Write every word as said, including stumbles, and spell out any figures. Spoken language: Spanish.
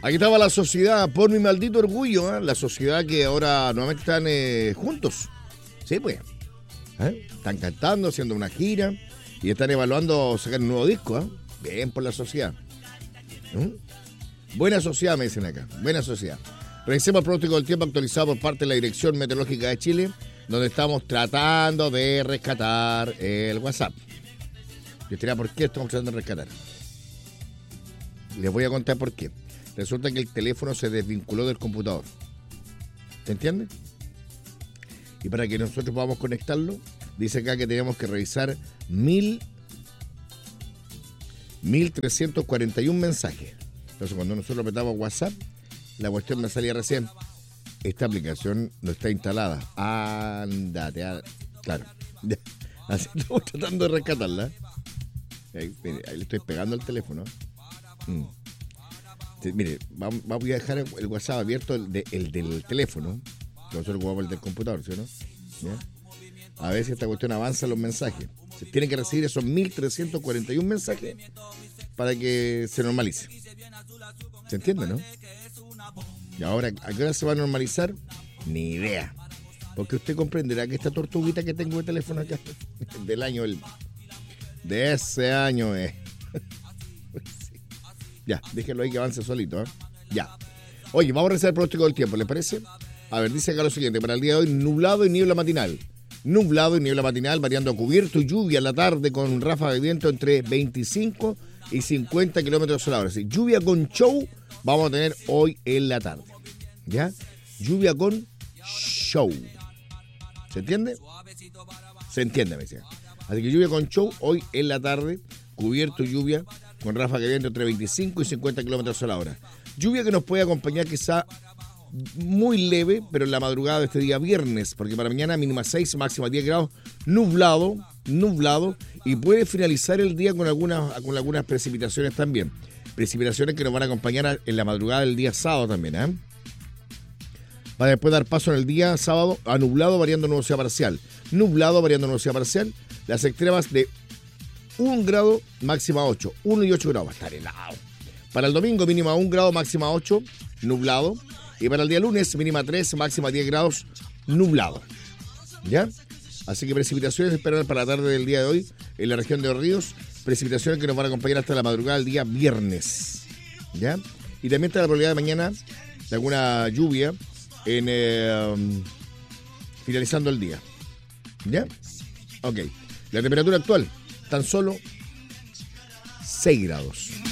Aquí estaba la sociedad, por mi maldito orgullo, ¿eh? La sociedad que ahora nuevamente están eh, juntos. Sí, pues. ¿Eh? Están cantando, haciendo una gira y están evaluando sacar un nuevo disco. ¿Eh? Bien por la sociedad. ¿Eh? Buena sociedad, me dicen acá. Buena sociedad. Revisemos el pronóstico del tiempo actualizado por parte de la Dirección Meteorológica de Chile, donde estamos tratando de rescatar el WhatsApp. Yo diría, ¿por qué estamos tratando de rescatar? Les voy a contar por qué. Resulta que el teléfono se desvinculó del computador. ¿Se entiende? Y para que nosotros podamos conectarlo, dice acá que tenemos que revisar mil, mil trescientos cuarenta y uno mensajes. Entonces, cuando nosotros apretamos WhatsApp, la cuestión me salía recién. Esta aplicación no está instalada. Ándate, á... claro. Así estamos tratando de rescatarla. Ahí, mire, ahí le estoy pegando al teléfono. Mm. Mire, vamos, vamos a dejar el WhatsApp abierto, el, de, el del teléfono. Nosotros jugamos el del computador, ¿sí o no? ¿Ya? A ver si esta cuestión avanza los mensajes. Se tienen que recibir esos mil trescientos cuarenta y uno mensajes para que se normalice. ¿Se entiende, no? Y ahora, ¿a qué hora se va a normalizar? Ni idea. Porque usted comprenderá que esta tortuguita que tengo de teléfono acá, del año, el, de ese año es... Ya, déjenlo ahí que avance solito, ¿eh? Ya. Oye, vamos a revisar el pronóstico del tiempo, ¿les parece? A ver, dice acá lo siguiente, para el día de hoy, nublado y niebla matinal. Nublado y niebla matinal, variando a cubierto y lluvia en la tarde con ráfaga de viento entre veinticinco y cincuenta kilómetros a la hora. Así, lluvia con show vamos a tener hoy en la tarde. ¿Ya? Lluvia con show. ¿Se entiende? Se entiende, me decía. Así que lluvia con show hoy en la tarde, cubierto y lluvia con ráfaga de viento entre veinticinco y cincuenta kilómetros a la hora. Lluvia que nos puede acompañar quizá muy leve, pero en la madrugada de este día viernes, porque para mañana mínima seis, máxima diez grados, nublado, nublado, y puede finalizar el día con algunas, con algunas precipitaciones también. Precipitaciones que nos van a acompañar en la madrugada del día sábado también, ¿eh? Para después dar paso en el día sábado a nublado variando nubosidad parcial. Nublado variando nubosidad parcial, las extremas de un grado, máxima ocho. uno y ocho grados. Va a estar helado. Para el domingo, mínima un grado, máxima ocho, nublado. Y para el día lunes, mínima tres, máxima diez grados, nublado. ¿Ya? Así que precipitaciones esperan para la tarde del día de hoy en la región de Los Ríos. Precipitaciones que nos van a acompañar hasta la madrugada del día viernes. ¿Ya? Y también está la probabilidad de mañana de alguna lluvia en eh, finalizando el día. ¿Ya? Ok. La temperatura actual, tan solo seis grados.